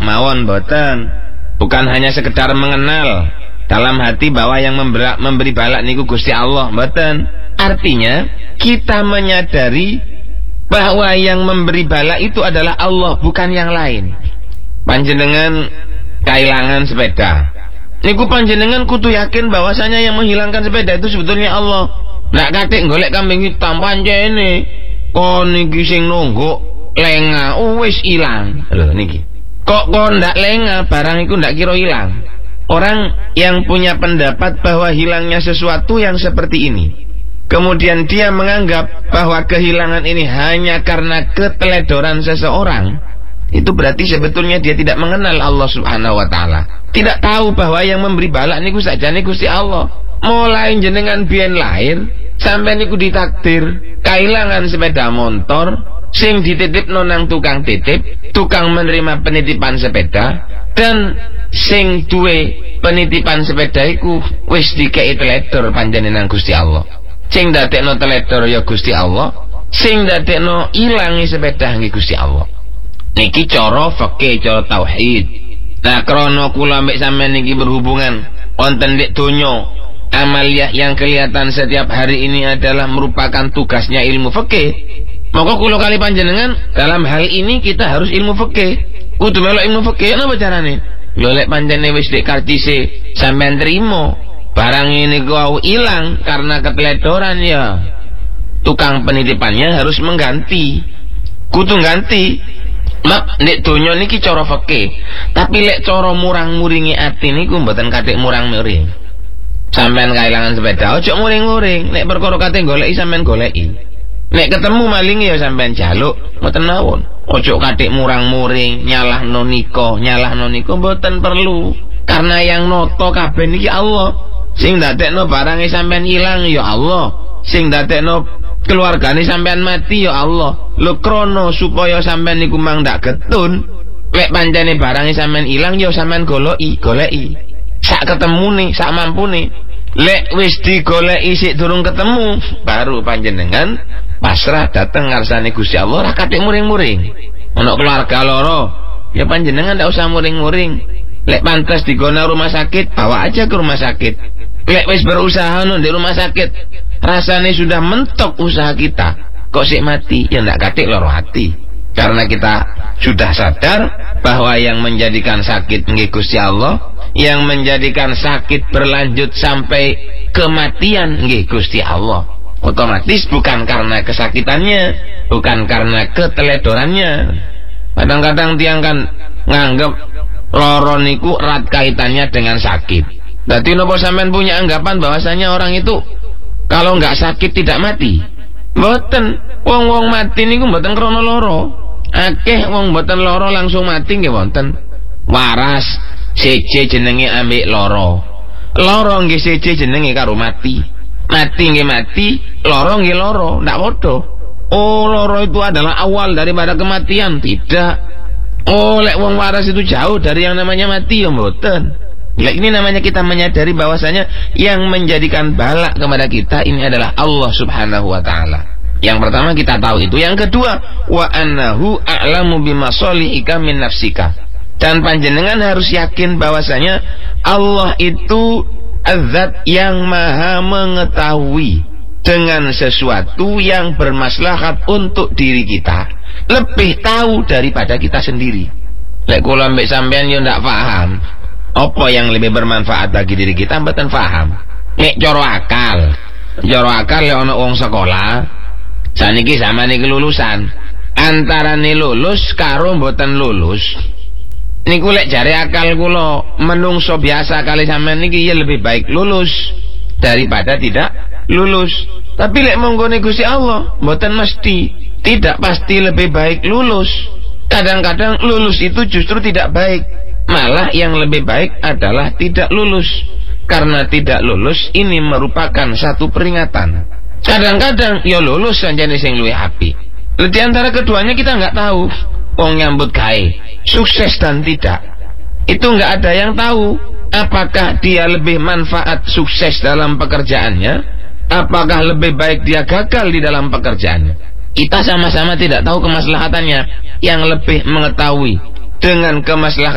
mawon boten. Bukan hanya sekedar mengenal dalam hati bahwa yang memberi balak niku Gusti Allah, boten. Artinya kita menyadari bahwa yang memberi balak itu adalah Allah, bukan yang lain. Panjenengan kehilangan sepeda, niku panjenengan kudu yakin bahwasanya yang menghilangkan sepeda itu sebetulnya Allah. Ndak katik golek kambing hitam pancene kon niki sing nungguk lenga wis ilang. Lho niki. Kok ndak lenga barang iku ndak kira ilang. Orang yang punya pendapat bahwa hilangnya sesuatu yang seperti ini, kemudian dia menganggap bahwa kehilangan ini hanya karena keteledoran seseorang, itu berarti sebetulnya dia tidak mengenal Allah Subhanahu wa taala. Tidak tahu bahwa yang memberi balak niku sakjane Gusti Allah. Mulai jenengan biyen lahir sampai niku ditakdir kehilangan sepeda motor, sing dititipno nang tukang titip, tukang menerima penitipan sepeda, dan sing duwe penitipan sepeda iku wis dikei teledor panjenengan Gusti Allah. Sing dadekno teledor ya Gusti Allah, sing dadekno ilangi sepeda nggih Gusti Allah. Niki cara fikih, cara tauhid. Nah, krana kula mbek sampean niki berhubungan wonten nek donya, amaliyah yang kelihatan setiap hari ini adalah merupakan tugasnya ilmu fikih. Maka kula kali panjenengan dalam hal ini kita harus ilmu fikih. Kudu melok ilmu fikih napa carane? Lho lek panjenengan wis dik kartise sampean trimo, barang ini kau ilang karena keteledoran ya, tukang penitipannya harus mengganti. Kudu ganti. Mak nek donya niki cara fikih, tapi lek cara murang-muringi ati niku mboten kathik murang-muring. Sampean kehilangan sepeda, ojo muring-muring. Nek perkara kate goleki sampean goleki. Nek ketemu maling ya sampean jaluk, mboten mawon. Ojo kathik murang-muring, nyalahno nika mboten perlu. Karena yang noto kabeh niki Allah. Sing dadekno barange sampean ilang ya Allah. Sing dadekno keluargane sampean mati ya Allah. Lho krono supaya sampean niku mang ndak getun, lek pancene barange sampean ilang ya sampean goleki. Sak ketemune, sak mampune. Lek wis digoleki sik durung ketemu, baru panjenengan pasrah dateng ngarsane Gusti Allah, ora kathik muring-muring. Ana keluarga loro, ya panjenengan ndak usah muring-muring. Lek pantes digona rumah sakit, bawa aja ke rumah sakit. Lek wis berusaha di rumah sakit, rasanya sudah mentok usaha kita, kok sik mati, ya ndak katik loro hati. Karena kita sudah sadar bahwa yang menjadikan sakit nggih Gusti Allah, yang menjadikan sakit berlanjut sampai kematian nggih Gusti Allah. Otomatis bukan karena kesakitannya, bukan karena keteledorannya. Kadang-kadang tiang kan nganggep loro niku erat kaitannya dengan sakit. Dadi napa sampean punya anggapan bahwasanya orang itu kalau nggak sakit tidak mati? Mboten. Wong-wong mati niku mboten krana loro. Akeh wong mboten loro langsung mati nggih wonten. Waras seje jenenge ambek loro. Loro nggih seje jenenge karo mati. Mati nggih mati, loro nggih loro, ndak padha. Oh, loro itu adalah awal daripada kematian, tidak. Oh, lek wong waras itu jauh dari yang namanya mati ya mboten. Ya, ini namanya kita menyadari bahwasanya yang menjadikan balak kepada kita ini adalah Allah Subhanahu wa taala. Yang pertama kita tahu itu. Yang kedua, wa annahu a'lamu bimasolihika min nafsika. Dan panjenengan harus yakin bahwasanya Allah itu Az-Zat yang maha mengetahui dengan sesuatu yang bermaslahat untuk diri kita, lebih tahu daripada kita sendiri. Lek kula mbek sampean yo ndak paham apa yang lebih bermanfaat bagi diri kita, mboten paham. Nek cara akal ya ana wong sekolah saniki samane kelulusan, antarane lulus karo mboten lulus niku lek jare akal kula menungso biasa kali sampean niki ya lebih baik lulus daripada tidak lulus. Tapi lek monggone Gusti Allah mboten mesti, tidak pasti lebih baik lulus. Kadang-kadang lulus itu justru tidak baik, malah yang lebih baik adalah tidak lulus. Karena tidak lulus ini merupakan satu peringatan. Kadang-kadang ya lulus sanjane sing luwih apik. Di antara keduanya kita nggak tahu. Wong nyambut gawe sukses dan tidak, itu nggak ada yang tahu. Apakah dia lebih manfaat sukses dalam pekerjaannya, apakah lebih baik dia gagal di dalam pekerjaannya. Kita sama-sama tidak tahu kemaslahatannya. Yang lebih mengetahui dengan kemaslahatan